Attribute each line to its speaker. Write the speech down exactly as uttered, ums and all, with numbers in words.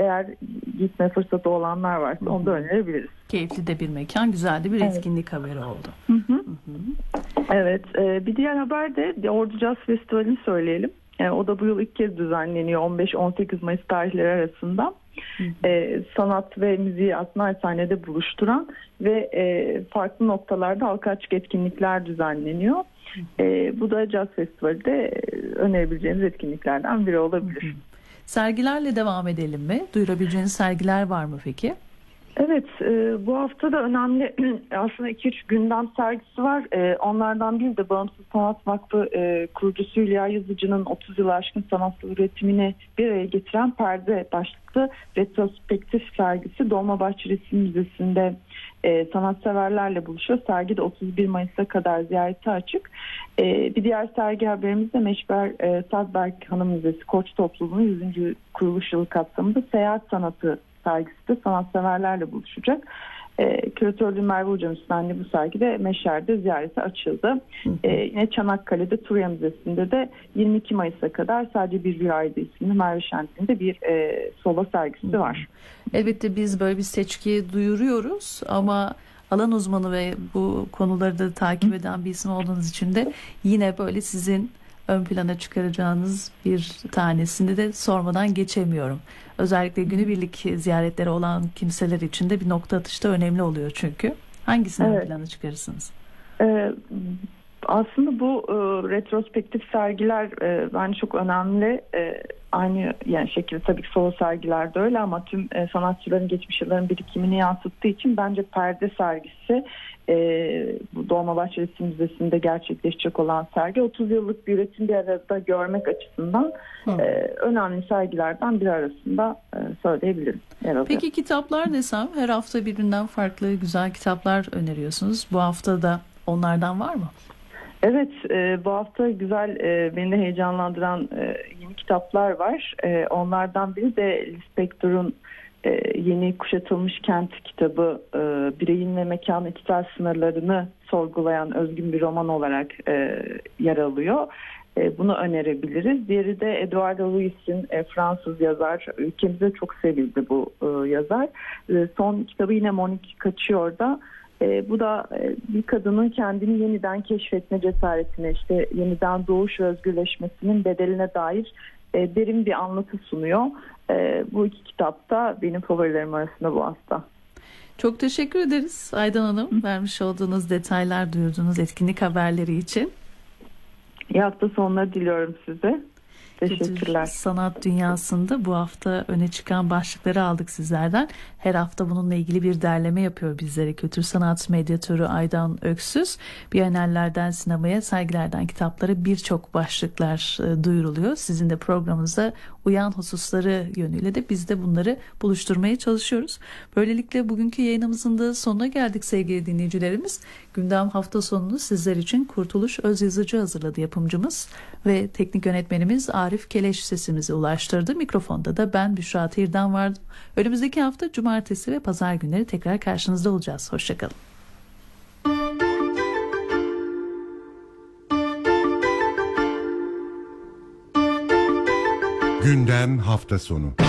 Speaker 1: eğer gitme fırsatı olanlar varsa onu da önerebiliriz.
Speaker 2: Keyifli de bir mekan, güzel de bir
Speaker 1: evet.
Speaker 2: etkinlik haberi oldu.
Speaker 1: Hı hı. Hı hı. Evet, e, bir diğer haber de Ordu Jazz Festivali'ni söyleyelim. E, o da bu yıl ilk kez düzenleniyor on beş on sekiz Mayıs tarihleri arasında. Hı hı. E, sanat ve müziği aslında aynı sahnede buluşturan ve e, farklı noktalarda halka açık etkinlikler düzenleniyor. Hı hı. E, bu da Jazz Festivali de e, önerebileceğimiz etkinliklerden biri olabilir. Hı hı.
Speaker 2: Sergilerle devam edelim mi? Duyurabileceğiniz sergiler var mı peki?
Speaker 1: Evet, e, bu hafta da önemli aslında iki üç gündem sergisi var. E, onlardan biri de Bağımsız Sanat Vakfı e, kurucusu Hülya Yazıcı'nın otuz yıl aşkın sanatsal üretimini bir araya getiren Perde başlıklı retrospektif sergisi Dolmabahçe Resim Müzesi'nde e, sanatseverlerle buluşuyor. Sergi de otuz bir Mayıs'a kadar ziyarete açık. E, bir diğer sergi haberimiz de Meşber e, Sadberk Hanım Müzesi Koç Topluluğu'nun yüzüncü kuruluş yılı kapsamında seyahat sanatı sergisi de sanatseverlerle buluşacak. E, Küratörlüğü Merve Hoca'nın üstlendiği bu sergide Meşer'de ziyarete açıldı. E, yine Çanakkale'de Turya Müzesi'nde de yirmi iki Mayıs'a kadar sadece bir rüyaydı isimli Merve Şentli'nin de bir e, solo sergisi var.
Speaker 2: Elbette biz böyle bir seçkiyi duyuruyoruz ama alan uzmanı ve bu konuları da takip eden bir isim olduğunuz için de yine böyle sizin ön plana çıkaracağınız bir tanesini de sormadan geçemiyorum. Özellikle günübirlik ziyaretleri olan kimseler için de bir nokta atışta önemli oluyor çünkü. Hangisini evet. ön plana çıkarırsınız?
Speaker 1: Ee, aslında bu e, retrospektif sergiler e, bence çok önemli. E, aynı yani şekilde tabii ki solo sergiler de öyle ama tüm e, sanatçıların geçmiş yılların birikimini yansıttığı için bence Perde sergisi e, bu Dolmabahçe Resim Müzesi'nde gerçekleşecek olan sergi otuz yıllık bir üretim bir arada görmek açısından e, önemli sergilerden biri arasında e, söyleyebilirim. Herhalde.
Speaker 2: Peki kitaplar desem, her hafta birbirinden farklı güzel kitaplar öneriyorsunuz. Bu hafta da onlardan var mı?
Speaker 1: Evet, e, bu hafta güzel, e, beni de heyecanlandıran e, yeni kitaplar var. E, onlardan biri de Lispector'un e, yeni Kuşatılmış Kent kitabı. E, bireyin ve mekanın içsel sınırlarını sorgulayan özgün bir roman olarak e, yer alıyor. E, bunu önerebiliriz. Diğeri de Edouard Louis'in e, Fransız yazar. Ülkemizde çok sevildi bu e, yazar. E, son kitabı yine Monique Kaçıyor'da. E, bu da e, bir kadının kendini yeniden keşfetme cesaretine, işte yeniden doğuş ve özgürleşmesinin bedeline dair e, derin bir anlatı sunuyor. E, bu iki kitap da benim favorilerim arasında bu hafta.
Speaker 2: Çok teşekkür ederiz Aydan Hanım. Hı. Vermiş olduğunuz detaylar, duyurduğunuz etkinlik haberleri için.
Speaker 1: İyi hafta sonları diliyorum size. Teşekkürler.
Speaker 2: Kültür sanat dünyasında bu hafta öne çıkan başlıkları aldık sizlerden. Her hafta bununla ilgili bir derleme yapıyor bizlere kültür sanat medyatörü Aydan Öksüz. Bienallerden sinemaya, sergilerden kitaplara birçok başlıklar e, duyuruluyor. Sizin de programınıza uyan hususları yönüyle de biz de bunları buluşturmaya çalışıyoruz. Böylelikle bugünkü yayınımızın da sonuna geldik sevgili dinleyicilerimiz. Gündem hafta sonunu sizler için Kurtuluş Özyazıcı hazırladı yapımcımız ve teknik yönetmenimiz Arif Keleş sesimizi ulaştırdı. Mikrofonda da ben Büşra Tirdan vardım. Önümüzdeki hafta cumartesi ve pazar günleri tekrar karşınızda olacağız. Hoşçakalın.
Speaker 3: Gündem hafta sonu.